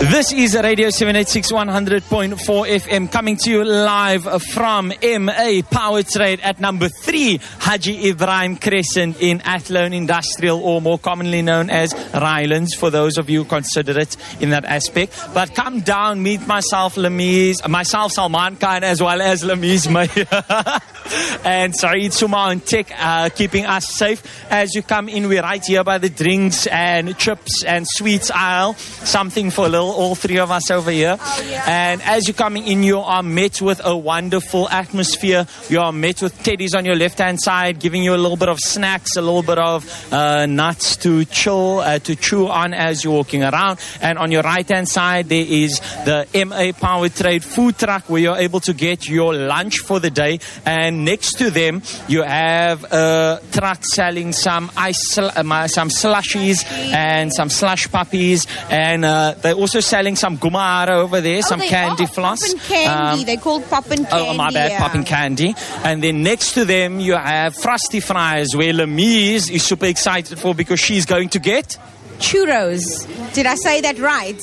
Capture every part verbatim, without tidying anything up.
This is Radio seven eighty-six one hundred point four F M coming to you live from M A Power Trade at number three Haji Ibrahim Crescent in Athlone Industrial, or more commonly known as Rylands, for those of you who consider it in that aspect. But come down, meet myself, Lamise, myself, Salman Khan, as well as Lamise Meyer and Saeed Suma and Tech, uh, keeping us safe. As you come in, we're right here by the drinks and chips and sweets aisle. Something for a little, all three of us over here. Oh, yeah. And as you're coming in, you are met with a wonderful atmosphere. You are met with teddies on your left-hand side, giving you a little bit of snacks, a little bit of uh, nuts to chill, uh, to chew on as you're walking around. And on your right-hand side, there is the M A Power Trade food truck where you're able to get your lunch for the day. And next to them, you have a truck selling some ice, sl- uh, some slushies and some slush puppies. And uh, they're also selling some gumara over there, Oh, some they candy are. floss. Pop and candy. Um, They're called pop and candy. Oh, my bad, yeah. pop and candy. And then next to them, you have Frosty Fries, where Lamise is super excited for because she's going to get Churros. Did I say that right?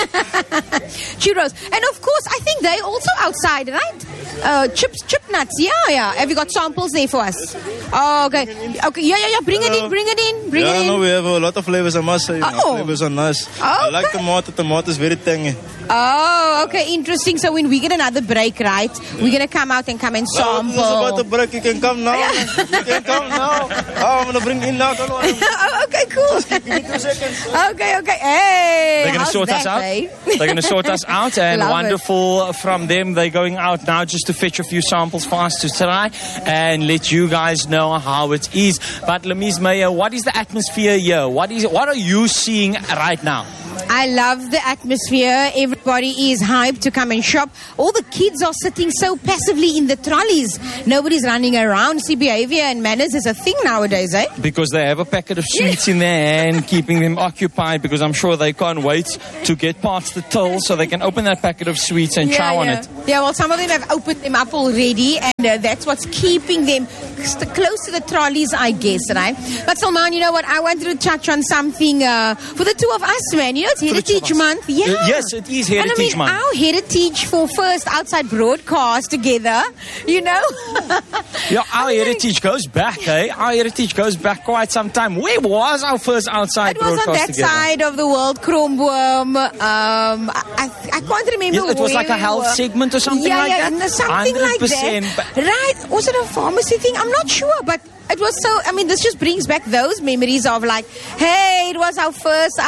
Churros. And of course, I think they also outside, right? Uh, chips, chip nuts. Yeah, yeah. Have you got samples there for us? Oh, okay. Okay. Yeah, yeah, yeah. Bring it in. Bring it in. Bring yeah, it in. no, we have a lot of flavors, I must say. You know, Oh. flavors are nice. I like Okay. tomato. Tomato is very tangy. Oh, okay. Interesting. So when we get another break, right, we're going to come out and come and Well, sample. this is about to break. You can come now. You can come now. Oh, I'm going to bring in now. Don't worry. Oh, okay, cool. Give me two seconds. Okay, okay. Hey, They're going to how's sort us that, out. eh? They're going to sort us out, and Love it. wonderful from them. They're going out now just to fetch a few samples for us to try and let you guys know how it is. But Lamise Meyer, what is the atmosphere here? What is what are you seeing right now? I love the atmosphere. Everybody is hyped to come and shop. All the kids are sitting so passively in the trolleys. Nobody's running around. See, behavior and manners is a thing nowadays, eh? Because they have a packet of sweets in their hand, keeping them occupied, because I'm sure they can't wait to get past the till so they can open that packet of sweets and chow on yeah. it. Yeah, well, some of them have opened them up already, and uh, that's what's keeping them st- close to the trolleys, I guess, right? But Salman, you know what? I wanted to touch on something uh, for the two of us, man. You know, it's For the two of Heritage us. Month. Yeah. Uh, yes, it is Heritage and I mean, Month. Our heritage for first outside broadcast together, you know? Yeah, our heritage goes back, eh? Our heritage goes back quite some time. Where was our first outside It was on broadcast that together? side of the world, Chromworm. Um, I, I can't remember. Yeah, it was where like a we health were. segment or something yeah, like yeah, that? no, something like one hundred percent, that. but- Right? Was it a pharmacy thing? I'm not sure, but it was so. I mean, this just brings back those memories of like, hey, it was our first